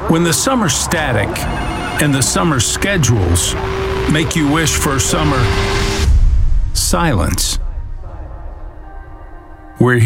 When the summer static and the summer schedules make you wish for summer silence, we're